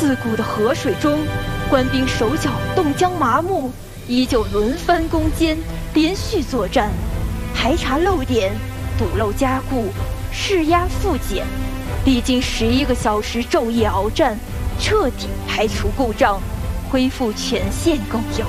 刺骨的河水中，官兵手脚冻僵麻木，依旧轮番攻坚，连续作战，排查漏点，堵漏加固，施压复检，历经11个小时昼夜鏖战，彻底排除故障，恢复全线供油。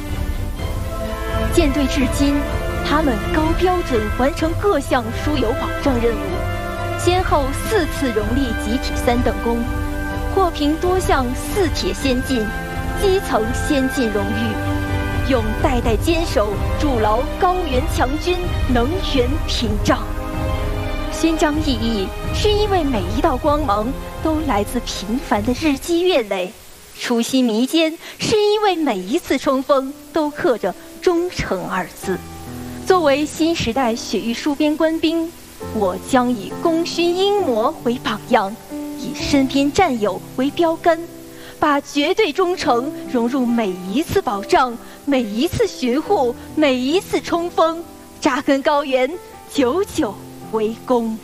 舰队至今，他们高标准完成各项输油保障任务，先后4次荣立集体3等功，获评多项4铁先进、基层先进荣誉，用代代坚守筑牢高原强军能源屏障。勋章意义是因为每一道光芒都来自平凡的日积月累，初心弥坚是因为每一次冲锋都刻着忠诚2字。作为新时代雪域戍边官兵，我将以功勋英模为榜样，以身边战友为标杆，把绝对忠诚融入每一次保障、每一次巡护、每一次冲锋，扎根高原，久久为功。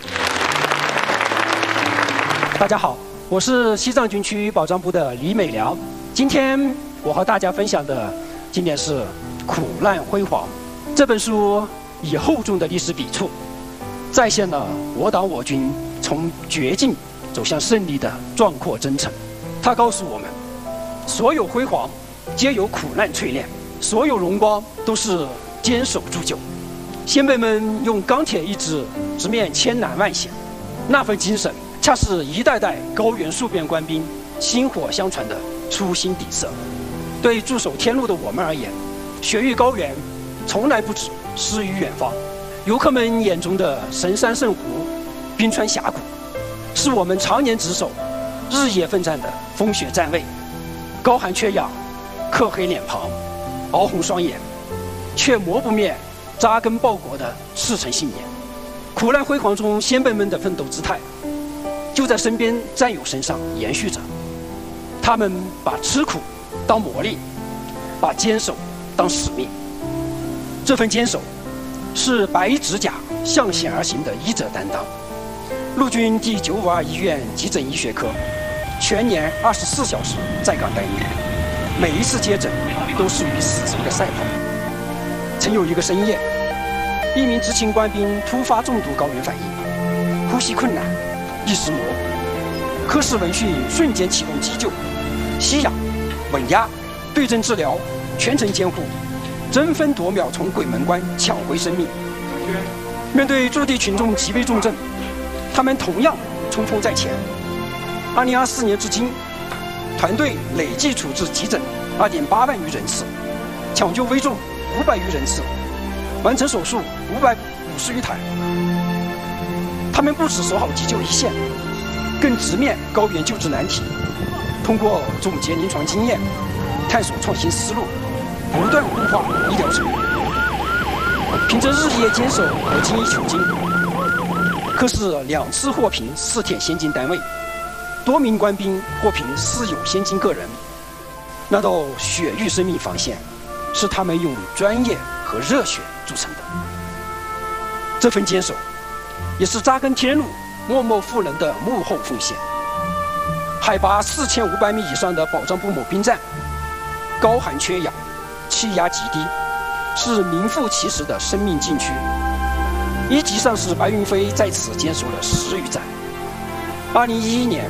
大家好，我是西藏军区保障部的李美良。今天我和大家分享的经典是《苦难辉煌》这本书，以厚重的历史笔触，再现了我党我军从绝境走向胜利的壮阔征程。它告诉我们，所有辉煌皆由苦难淬炼，所有荣光都是坚守铸就。先辈们用钢铁意志直面千难万险，那份精神恰是一代代高原戍边官兵薪火相传的初心底色。对驻守天路的我们而言，雪域高原从来不止诗与远方，游客们眼中的神山圣湖、冰川峡谷，是我们常年值守、日夜奋战的风雪战卫。高寒缺氧，刻黑脸庞，熬红双眼，却磨不灭扎根报国的赤诚信念。苦难辉煌中先辈们的奋斗姿态，就在身边战友身上延续着。他们把吃苦当磨砺，把坚守当使命。这份坚守是白衣执甲向险而行的医者担当。陆军第952医院急诊医学科全年24小时在岗待命，每一次接诊都是与死神的赛跑。曾有一个深夜，一名执勤官兵突发重度高原反应，呼吸困难，意识模糊。科室闻讯瞬间启动急救、吸氧、稳压、对症治疗，全程监护，争分夺秒从鬼门关抢回生命。面对驻地群众极为重症，他们同样冲锋在前。2024年至今，团队累计处置急诊2.8万余人次，抢救危重500余人次，完成手术550余台。他们不只守好急救一线，更直面高原救治难题，通过总结临床经验，探索创新思路，不断固化医疗成果。凭着日夜坚守和精益求精，科室2次获评4铁先进单位，多名官兵获评4有先进个人。那道雪域生命防线，是他们用专业和热血筑成的。这份坚守，也是扎根天路默默赋能的幕后奉献。海拔4500米以上的保障部某兵站，高寒缺氧，气压极低，是名副其实的生命禁区。1级上士白云飞在此坚守了10余载。2011年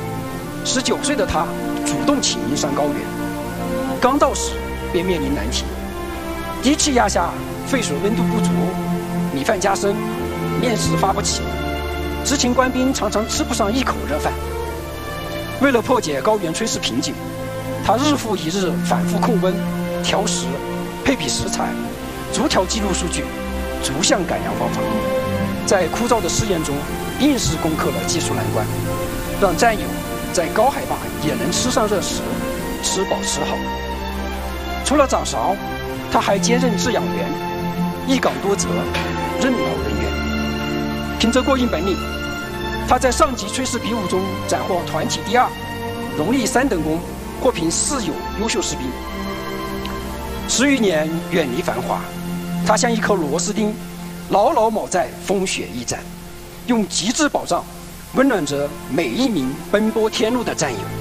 ，19岁的他主动请缨上高原，刚到时便面临难题。低气压下，沸水温度不足，米饭加生，面食发不起，执勤官兵常常吃不上一口热饭。为了破解高原炊事瓶颈，他日复一日反复控温、调食、配比食材，逐条记录数据，逐项改良方法。在枯燥的试验中，硬是攻克了技术难关，让战友在高海拔也能吃上热食，吃饱吃好。除了掌勺，他还兼任制氧员，一岗多责，任劳任怨。凭着过硬本领，他在上级炊事比武中斩获团体第2，荣立3等功，获评4有优秀士兵。10余年远离繁华，他像一颗螺丝钉，牢牢铆在风雪驿站，用极致保障温暖着每一名奔波天路的战友。